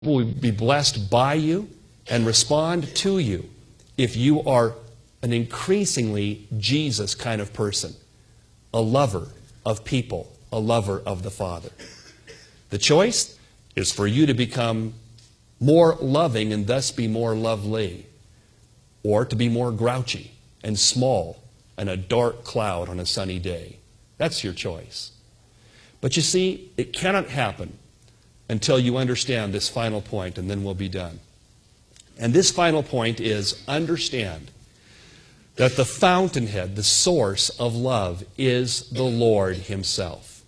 will be blessed by you and respond to you if you are an increasingly Jesus kind of person, a lover of people, a lover of the Father. The choice is for you to become more loving and thus be more lovely, or to be more grouchy and small and a dark cloud on a sunny day. That's your choice. But you see, it cannot happen until you understand this final point, and then we'll be done. And this final point is, understand that the fountainhead, the source of love, is the Lord Himself.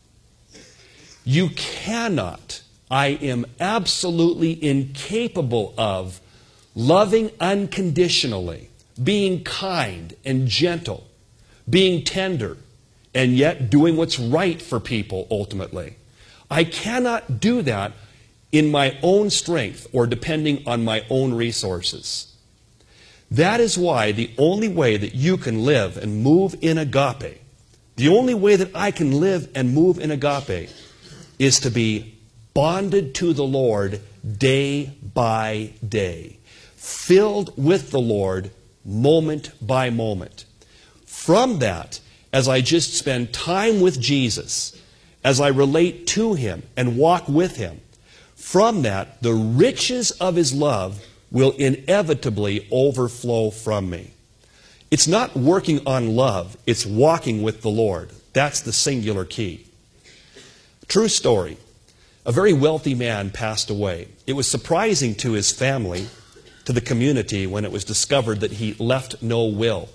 You cannot, I am absolutely incapable of loving unconditionally, being kind and gentle, being tender, and yet doing what's right for people ultimately. I cannot do that in my own strength or depending on my own resources. That is why the only way that you can live and move in agape, the only way that I can live and move in agape, is to be bonded to the Lord day by day, filled with the Lord moment by moment. From that, as I just spend time with Jesus, as I relate to Him and walk with Him, from that, the riches of His love will inevitably overflow from me. It's not working on love, it's walking with the Lord. That's the singular key. True story. A very wealthy man passed away. It was surprising to his family, to the community, when it was discovered that he left no will.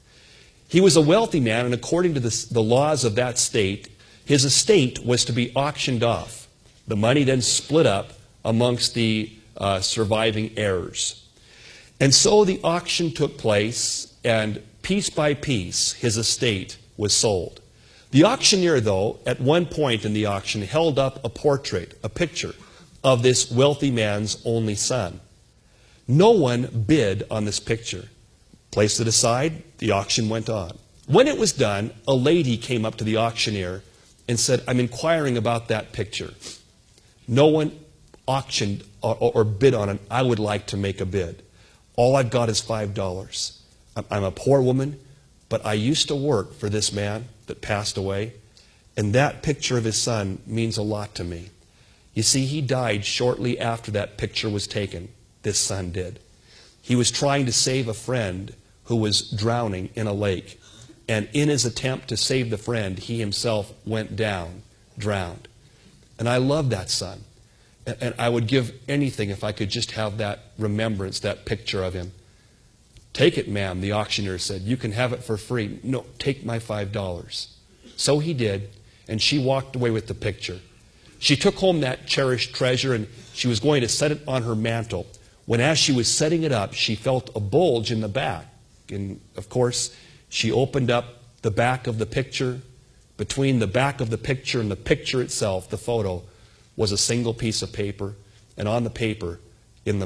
He was a wealthy man, and according to the laws of that state, his estate was to be auctioned off. The money then split up amongst the surviving heirs. And so the auction took place, and piece by piece, his estate was sold. The auctioneer, though, at one point in the auction, held up a portrait, a picture, of this wealthy man's only son. No one bid on this picture. Placed it aside, the auction went on. When it was done, a lady came up to the auctioneer and said, "I'm inquiring about that picture. No one auctioned or bid on it. I would like to make a bid. All I've got is $5. I'm a poor woman, but I used to work for this man that passed away, and that picture of his son means a lot to me." You see, he died shortly after that picture was taken. This son did. He was trying to save a friend who was drowning in a lake, and in his attempt to save the friend, he himself went down, drowned. And I love that son. And I would give anything if I could just have that remembrance, that picture of him. "Take it, ma'am," the auctioneer said. "You can have it for free." "No, take my $5. So he did, and she walked away with the picture. She took home that cherished treasure, and she was going to set it on her mantle, when as she was setting it up, she felt a bulge in the back. And, of course, she opened up the back of the picture. Between the back of the picture and the picture itself, the photo, was a single piece of paper, and on the paper, in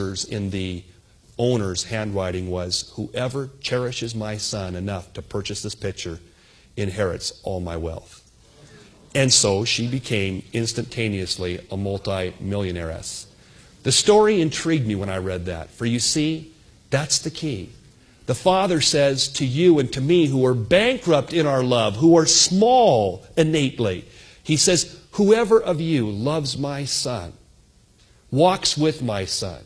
the owner's handwriting was, "Whoever cherishes my son enough to purchase this picture inherits all my wealth." And so she became instantaneously a multi-millionairess. The story intrigued me when I read that, for you see, that's the key. The Father says to you and to me, who are bankrupt in our love, who are small innately, He says, "Whoever of you loves my son, walks with my son,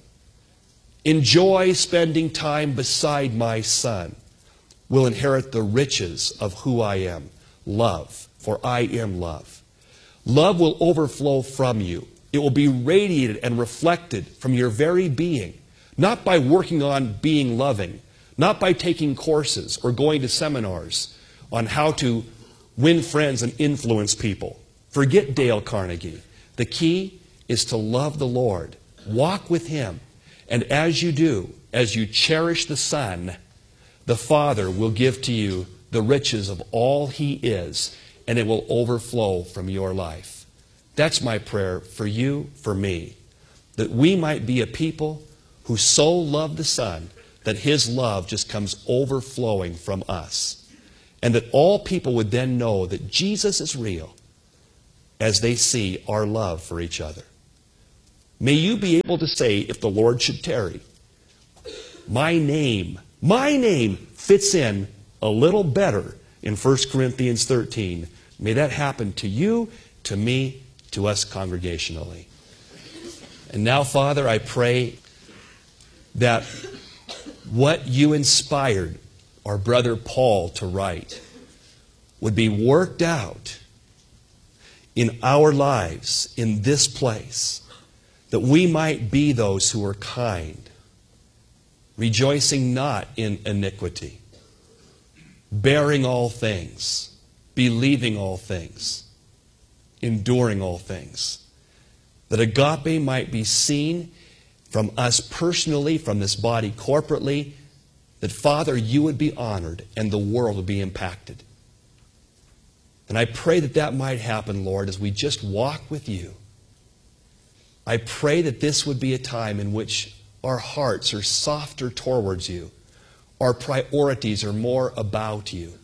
enjoys spending time beside my son, will inherit the riches of who I am, love, for I am love." Love will overflow from you. It will be radiated and reflected from your very being, not by working on being loving, not by taking courses or going to seminars on how to win friends and influence people. Forget Dale Carnegie. The key is to love the Lord, walk with Him, and as you do, as you cherish the Son, the Father will give to you the riches of all He is, and it will overflow from your life. That's my prayer for you, for me, that we might be a people who so love the Son that His love just comes overflowing from us, and that all people would then know that Jesus is real as they see our love for each other. may you be able to say, if the Lord should tarry, my name fits in a little better in 1 Corinthians 13. May that happen to you, to me, to us congregationally. And now, Father, I pray that what you inspired our brother Paul to write would be worked out in our lives in this place, that we might be those who are kind, rejoicing not in iniquity, bearing all things, believing all things, enduring all things. That agape might be seen from us personally, from this body corporately, that, Father, you would be honored and the world would be impacted. And I pray that that might happen, Lord, as we just walk with you. I pray that this would be a time in which our hearts are softer towards you. Our priorities are more about you.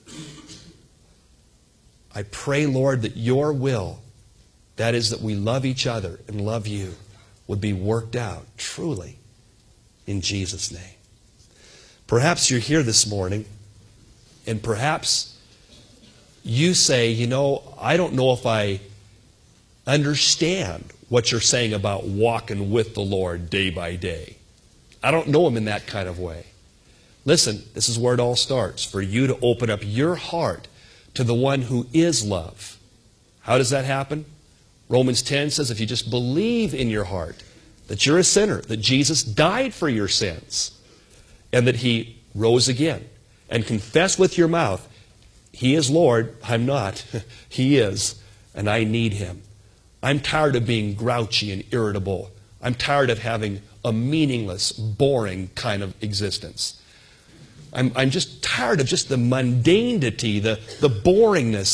I pray, Lord, that your will, that is, that we love each other and love you, would be worked out truly in Jesus' name. Perhaps you're here this morning, and perhaps you say, I don't know if I understand what you're saying about walking with the Lord day by day. I don't know Him in that kind of way. Listen, this is where it all starts, for you to open up your heart to the one who is love. How does that happen? Romans 10 says if you just believe in your heart that you're a sinner, that Jesus died for your sins, and that He rose again, and confess with your mouth, He is Lord, I'm not, He is, and I need Him. I'm tired of being grouchy and irritable. I'm tired of having a meaningless, boring kind of existence. I'm just tired of just the mundanity, the boringness,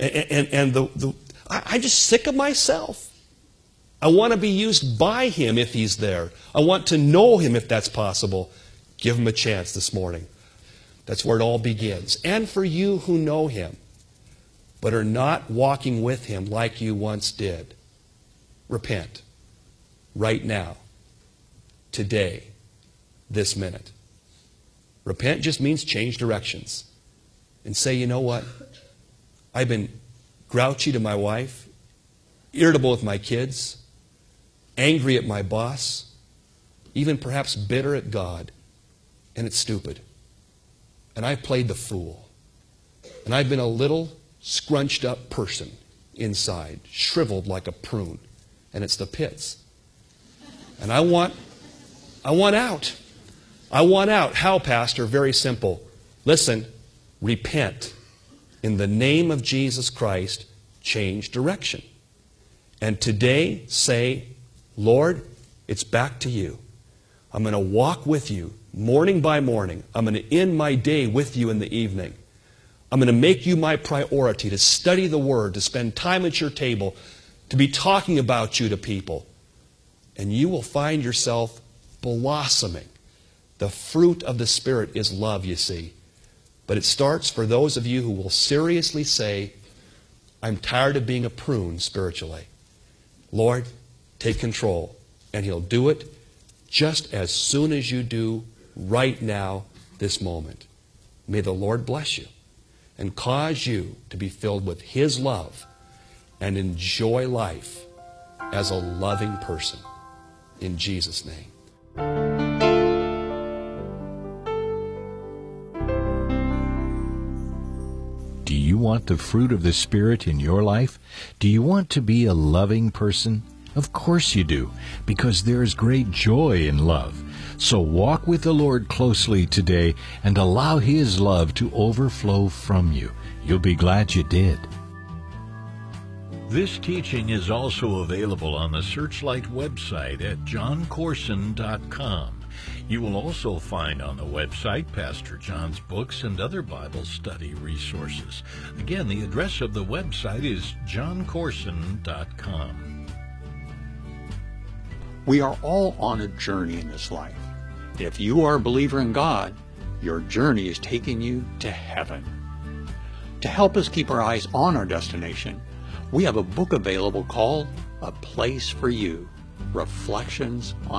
and I'm just sick of myself. I want to be used by Him if He's there. I want to know Him if that's possible. Give Him a chance this morning. That's where it all begins. And for you who know Him, but are not walking with Him like you once did, repent right now, today, this minute. Repent just means change directions. And say, you know what? I've been grouchy to my wife, irritable with my kids, angry at my boss, even perhaps bitter at God, and it's stupid. And I've played the fool. And I've been a little scrunched up person inside, shriveled like a prune. And it's the pits. And I want out. I want out. How, Pastor? Very simple. Listen, repent. In the name of Jesus Christ, change direction. And today say, Lord, it's back to you. I'm going to walk with you morning by morning. I'm going to end my day with you in the evening. I'm going to make you my priority, to study the Word, to spend time at your table, to be talking about you to people. And you will find yourself blossoming. The fruit of the Spirit is love, you see. But it starts for those of you who will seriously say, I'm tired of being a prune spiritually. Lord, take control. And He'll do it just as soon as you do right now, this moment. May the Lord bless you and cause you to be filled with His love and enjoy life as a loving person. In Jesus' name. Do you want the fruit of the Spirit in your life? Do you want to be a loving person? Of course you do, because there is great joy in love. So walk with the Lord closely today and allow His love to overflow from you. You'll be glad you did. This teaching is also available on the Searchlight website at johncorson.com. You will also find on the website Pastor John's books and other Bible study resources. Again, the address of the website is johncorson.com. We are all on a journey in this life. If you are a believer in God, your journey is taking you to heaven. To help us keep our eyes on our destination, we have a book available called A Place for You. Reflections on